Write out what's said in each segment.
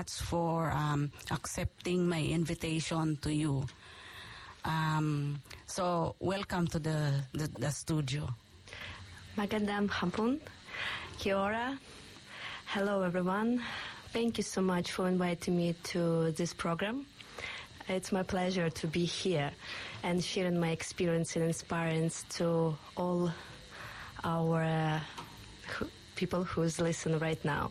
much for accepting my invitation to you. So welcome to the studio. Magandang hapon. Kia ora. Hello, everyone. Thank you so much for inviting me to this program. It's my pleasure to be here and sharing my experience and inspiring to all our people who's listening right now.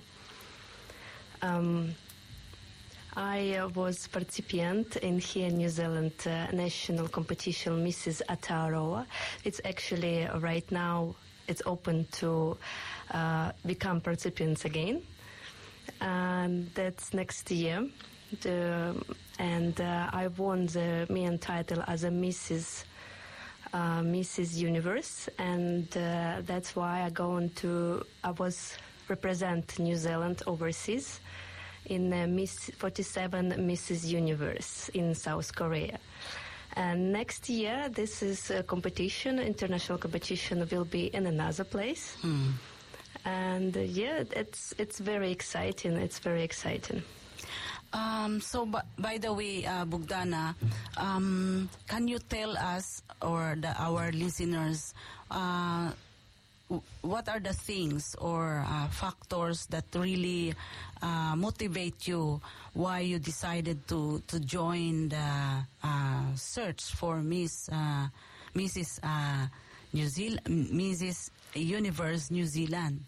I was participant in here in New Zealand national competition Mrs. Aotearoa. It's actually right now it's open to become participants again. And that's next year. I won the main title as a Mrs. Universe, and that's why I was represent New Zealand overseas in Miss 47 Mrs. Universe in South Korea. And next year, this is a competition, international competition will be in another place. And it's very exciting. It's very exciting. So, by the way, Bogdana, can you tell us or our listeners what are the things or factors that really motivate you? Why you decided to join the search for Mrs. Universe New Zealand?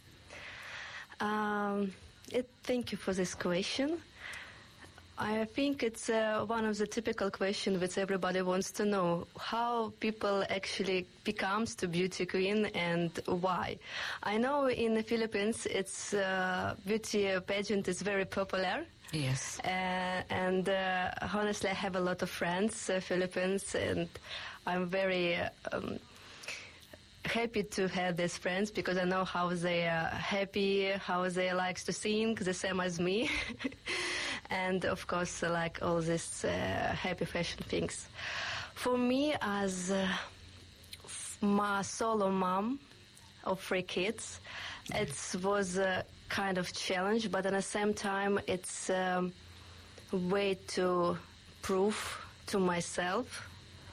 Thank you for this question. I think it's one of the typical questions which everybody wants to know, how people actually becomes to beauty queen and why. I know in the Philippines it's beauty pageant is very popular. Yes. And honestly, I have a lot of friends Philippines, and I'm very happy to have these friends because I know how they are happy, how they like to sing, the same as me. And of course, like all these happy fashion things. For me, as my solo mom of 3 kids, it was a kind of challenge, but at the same time, it's a way to prove to myself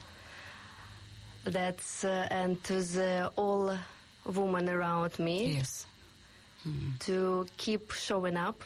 that's and to the all women around me, yes, to keep showing up,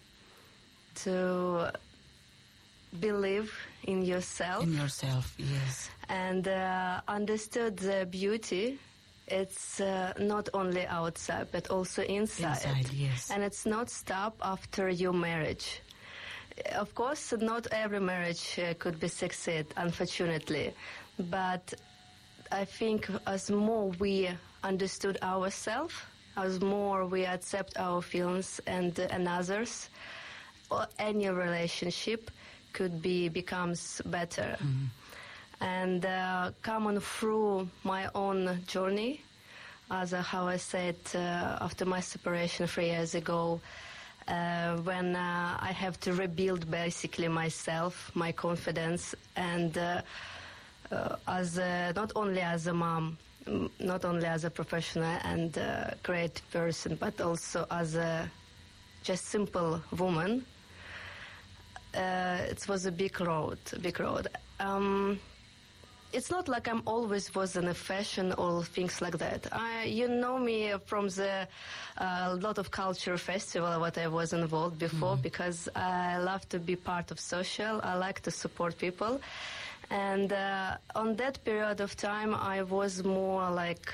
to believe in yourself. In yourself, yes. And understood the beauty. It's not only outside, but also inside. Inside, yes. And it's not stop after your marriage. Of course, not every marriage could be succeed, unfortunately. But I think as more we understood ourselves, as more we accept our feelings and others, any relationship becomes better. And coming through my own journey, as how I said, after my separation 3 years ago, when I have to rebuild basically myself, my confidence, and as not only as a mom, not only as a professional and great person, but also as a just simple woman. It was a big road. It's not like I'm always was in a fashion or things like that. You know me from the lot of culture festival what I was involved before, because I love to be part of social. I like to support people. And on that period of time, I was more like,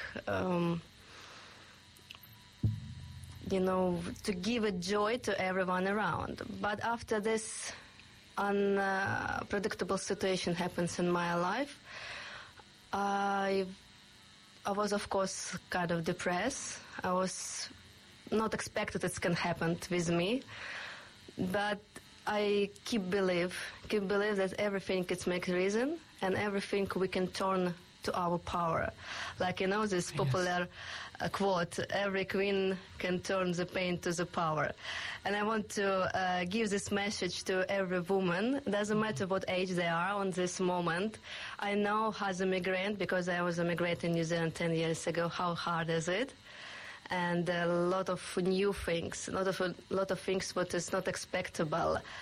to give a joy to everyone around. But after this unpredictable situation happens in my life, I was, of course, kind of depressed. I was not expected it can happen with me, but I keep believe that everything is make reason, and everything we can turn to our power. Like, this popular quote, every queen can turn the pain to the power. And I want to give this message to every woman. Doesn't matter what age they are on this moment. I know as a migrant, because I was a migrant in New Zealand 10 years ago, how hard is it? And a lot of new things, a lot of things what is not expectable,